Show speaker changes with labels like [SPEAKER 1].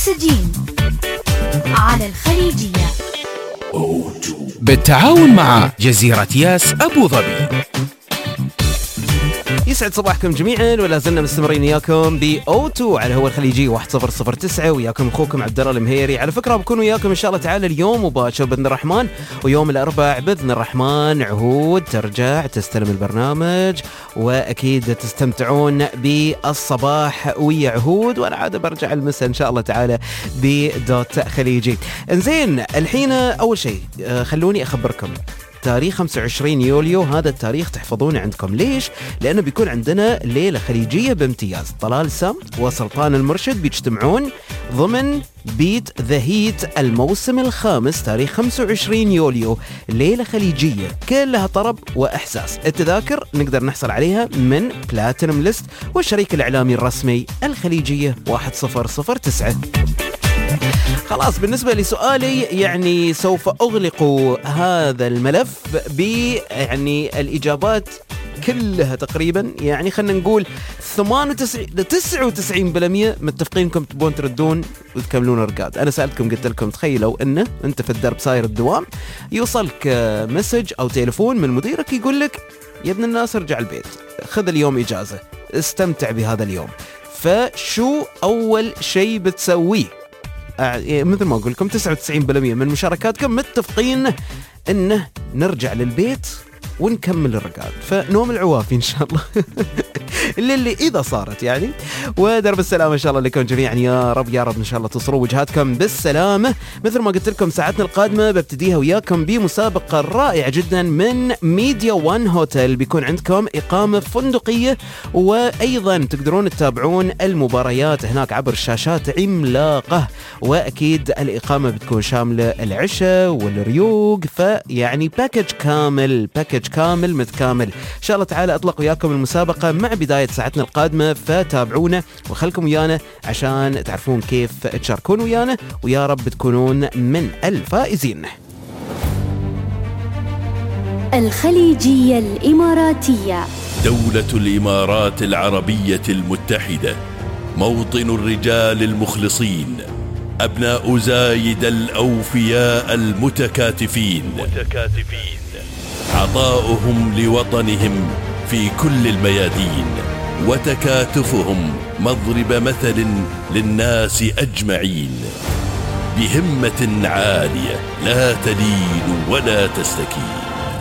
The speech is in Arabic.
[SPEAKER 1] أكسجين على الخليجية
[SPEAKER 2] بالتعاون مع جزيرة ياس أبو ظبي.
[SPEAKER 3] يسعد صباحكم جميعا، ولا زلنا مستمرين وياكم بأوتو على هو الخليجي 1009، وياكم اخوكم عبد الله المهيري. على فكره بكون وياكم ان شاء الله تعالى اليوم مباشر باذن الرحمن، ويوم الاربعاء باذن الرحمن عهود ترجع تستلم البرنامج، واكيد تستمتعون بالصباح ويا عهود، وانا عاد برجع المساء ان شاء الله تعالى بدوت خليجي. انزين الحين اول شيء خلوني اخبركم تاريخ 25 يوليو، هذا التاريخ تحفظونه عندكم. ليش؟ لأنه بيكون عندنا ليلة خليجية بامتياز. طلال سام وسلطان المرشد بيجتمعون ضمن بيت ذا هيت الموسم الخامس تاريخ 25 يوليو، ليلة خليجية كلها طرب وإحساس. التذاكر نقدر نحصل عليها من بلاتينوم ليست والشريك الإعلامي الرسمي الخليجية 1009. خلاص، بالنسبة لسؤالي يعني سوف أغلق هذا الملف يعني الإجابات كلها تقريبا، يعني خلنا نقول 99% متفقين انكم تبون تردون وتكملون رقاد. انا سألتكم قلت لكم تخيلوا انه انت في الدرب ساير الدوام، يوصلك مسج او تليفون من مديرك يقول لك يا ابن الناس ارجع البيت، خذ اليوم اجازة، استمتع بهذا اليوم. فشو اول شيء بتسويه؟ مثل ما أقول لكم 99% من مشاركاتكم متفقين إنه نرجع للبيت ونكمل الرقاد، فنوم العوافي إن شاء الله اللي إذا صارت يعني. ودرب السلامة إن شاء الله لكم جميعا، يا رب يا رب إن شاء الله تصلوا وجهاتكم بالسلامة. مثل ما قلت لكم ساعتنا القادمة ببتديها وياكم بمسابقة رائعة جدا من ميديا وان هوتيل. بيكون عندكم إقامة فندقية، وأيضا تقدرون تتابعون المباريات هناك عبر شاشات عملاقة، وأكيد الإقامة بتكون شاملة العشاء والريوق، فيعني باكج كامل متكامل. إن شاء الله تعالى أطلق وياكم المسابقة مع بداية ساعتنا القادمة، فتابعونا وخلكم ويانا عشان تعرفون كيف تشاركون ويانا، ويا رب تكونون من الفائزين.
[SPEAKER 1] الخليجية الإماراتية،
[SPEAKER 4] دولة الإمارات العربية المتحدة، موطن الرجال المخلصين، أبناء زايد الأوفياء المتكاتفين، عطاؤهم لوطنهم في كل الميادين، وتكاتفهم مضرب مثل للناس أجمعين، بهمة عالية لا تلين ولا تستكين.